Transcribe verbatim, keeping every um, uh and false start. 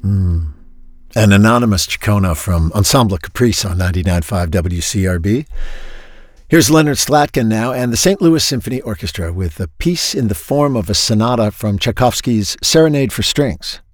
Mm. An anonymous Chicona from Ensemble Caprice on ninety-nine point five W C R B. Here's Leonard Slatkin now and the Saint Louis Symphony Orchestra with a piece in the form of a sonata from Tchaikovsky's Serenade for Strings.